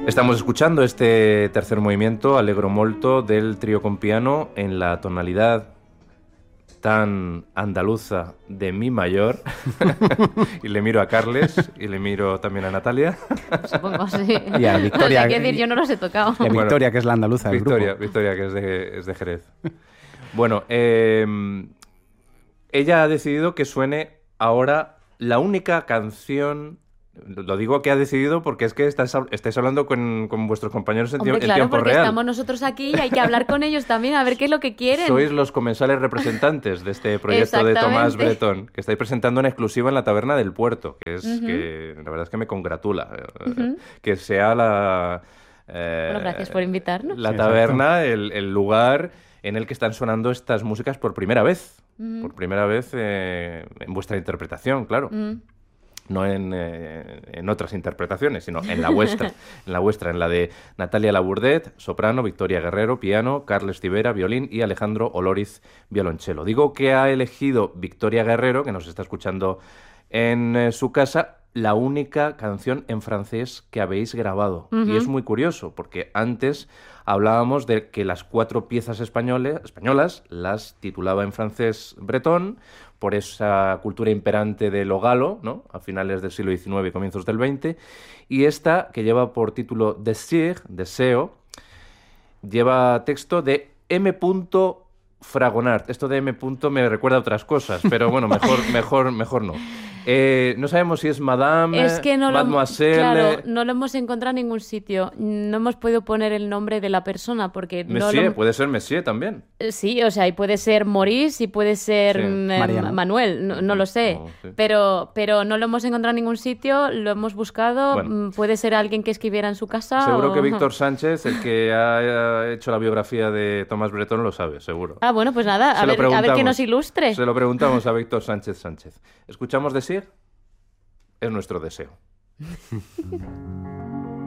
Estamos escuchando este tercer movimiento, Allegro molto, del trío con piano en la tonalidad tan andaluza de mi mayor. Y le miro a Carles y le miro también a Natalia. Supongo, sí. Y a Victoria. O sea, quiero decir, yo no los he tocado. Y a Victoria, que es la andaluza del grupo. Victoria, que es de Jerez. Bueno, ella ha decidido que suene ahora la única canción. Lo digo que ha decidido porque es que estáis hablando con vuestros compañeros en, Hombre, en claro, tiempo porque real. estamos nosotros aquí y hay que hablar con ellos también, a ver qué es lo que quieren. Sois los comensales representantes de este proyecto de Tomás Bretón, que estáis presentando en exclusiva en la Taberna del Puerto, que es que la verdad es que me congratula. Que sea la... Bueno, gracias por invitarnos. La taberna, el lugar en el que están sonando estas músicas por primera vez. Por primera vez en vuestra interpretación, claro. No en otras interpretaciones, sino en la vuestra, en la de Natalia Labourdet, soprano, Victoria Guerrero, piano, Carles Civera, violín y Alejandro Oloriz, violonchelo. Digo que ha elegido Victoria Guerrero, que nos está escuchando en su casa, la única canción en francés que habéis grabado. Y es muy curioso, porque antes hablábamos de que las 4 piezas españolas las titulaba en francés Bretón, por esa cultura imperante de lo galo, ¿no?, a finales del siglo XIX y comienzos del XX, y esta, que lleva por título Désir, deseo, lleva texto de M. Fragonard. Esto de M. me recuerda a otras cosas, pero bueno, mejor no. No sabemos si es Madame, es que no Mademoiselle... Claro, no lo hemos encontrado en ningún sitio. No hemos podido poner el nombre de la persona porque... Monsieur, puede ser Monsieur también. Sí, o sea, y puede ser Maurice y puede ser Manuel, no lo sé. Sí. Pero no lo hemos encontrado en ningún sitio, lo hemos buscado. Bueno, puede ser alguien que escribiera en su casa. Seguro que Víctor Sánchez, el que ha hecho la biografía de Tomás Bretón, lo sabe, seguro. Ah, bueno, pues nada, a ver que nos ilustre. Se lo preguntamos a Víctor Sánchez. ¿Escuchamos Désir? Es nuestro deseo.